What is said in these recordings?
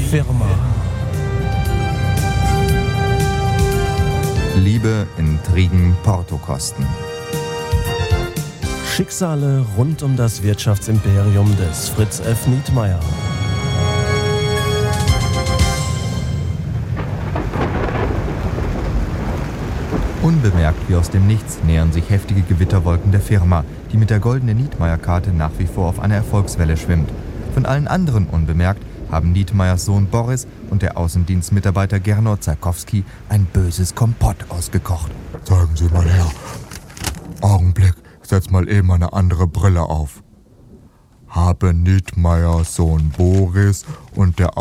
Firma. Liebe, Intrigen, Portokosten. Schicksale rund um das Wirtschaftsimperium des Fritz F. Nietmeyer. Unbemerkt wie aus dem Nichts nähern sich heftige Gewitterwolken der Firma, die mit der goldenen Nietmeyer-Karte nach wie vor auf einer Erfolgswelle schwimmt. Von allen anderen unbemerkt haben Nietmeyers Sohn Boris und der Außendienstmitarbeiter Gernot Zarkowski ein böses Kompott ausgekocht. Zeigen Sie mal her. Augenblick, setz mal eben eine andere Brille auf. Haben Nietmeyers Sohn Boris und der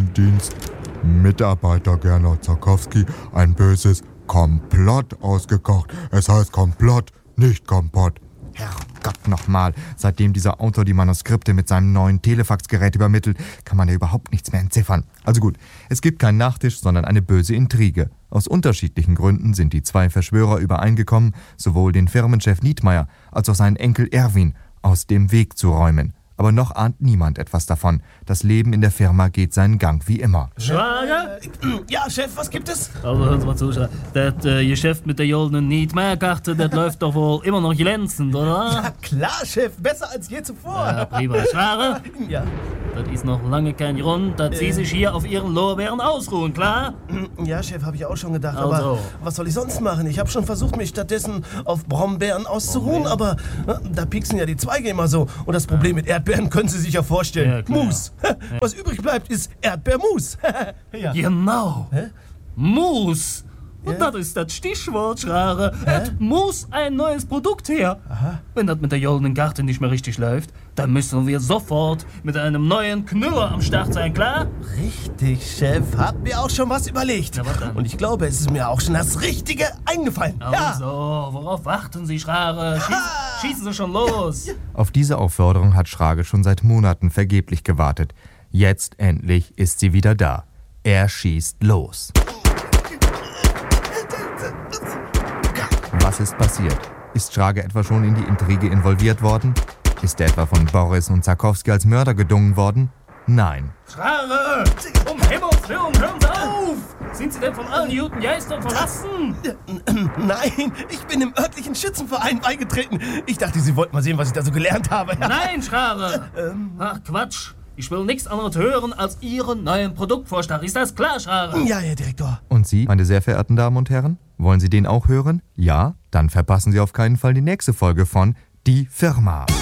Außendienstmitarbeiter Gernot Zarkowski ein böses Komplott ausgekocht. Es heißt Komplott, nicht Kompott. Herrgott nochmal, seitdem dieser Autor die Manuskripte mit seinem neuen Telefaxgerät übermittelt, kann man ja überhaupt nichts mehr entziffern. Also gut, es gibt keinen Nachtisch, sondern eine böse Intrige. Aus unterschiedlichen Gründen sind die zwei Verschwörer übereingekommen, sowohl den Firmenchef Nietmeyer als auch seinen Enkel Erwin aus dem Weg zu räumen. Aber noch ahnt niemand etwas davon. Das Leben in der Firma geht seinen Gang wie immer. Schwager? Ja, Chef, was gibt es? Also hören Sie mal zu, das Geschäft mit der goldenen Nietmeyer-Karte, das läuft doch wohl immer noch glänzend, oder? Ja, klar, Chef, besser als je zuvor. Ja, prima. Schwager? Ja. Das ist noch lange kein Grund, dass Sie sich hier auf Ihren Lorbeeren ausruhen, klar? Ja, Chef, habe ich auch schon gedacht. Also. Aber was soll ich sonst machen? Ich habe schon versucht, mich stattdessen auf Brombeeren auszuruhen, aber da pieksen ja die Zweige immer so. Und das Problem mit Erdbeeren können Sie sich ja vorstellen. Ja, klar. Mus. Was übrig bleibt, ist Erdbeermus. Ja. Genau. Hä? Mus. Und Ja? das ist das Stichwort, Schrager. Es muss ein neues Produkt her. Aha. Wenn das mit der goldenen Karte nicht mehr richtig läuft, dann müssen wir sofort mit einem neuen Knüller am Start sein, klar? Richtig, Chef. Hab mir auch schon was überlegt. Ja, was dann? Und ich glaube, es ist mir auch schon das Richtige eingefallen. Ja. Also, worauf warten Sie, Schrager? Schießen Sie schon los. Auf diese Aufforderung hat Schrage schon seit Monaten vergeblich gewartet. Jetzt endlich ist sie wieder da. Er schießt los. Was ist passiert? Ist Schrage etwa schon in die Intrige involviert worden? Ist er etwa von Boris und Zarkowski als Mörder gedungen worden? Nein. Schrager! Um Himmels Willen, hören Sie auf! Sind Sie denn von allen guten Geistern verlassen? Nein, ich bin im örtlichen Schützenverein beigetreten. Ich dachte, Sie wollten mal sehen, was ich da so gelernt habe. Ja. Nein, Schrager! Ach, Quatsch! Ich will nichts anderes hören als Ihren neuen Produktvorschlag. Ist das klar, Schrager? Ja, Herr Direktor. Und Sie, meine sehr verehrten Damen und Herren? Wollen Sie den auch hören? Ja? Dann verpassen Sie auf keinen Fall die nächste Folge von Die Firma.